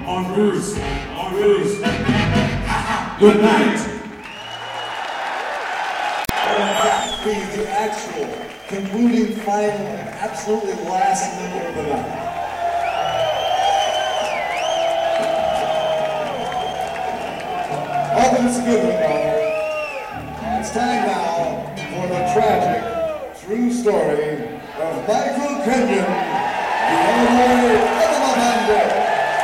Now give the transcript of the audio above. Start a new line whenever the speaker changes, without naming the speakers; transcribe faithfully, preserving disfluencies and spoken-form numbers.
En rouge. En rouge. Good night.
That be the actual concluding final and absolutely last number of the night. All that is given now. It's time now for the tragic, true story of Michael Kenyon, the Illinois Elephant.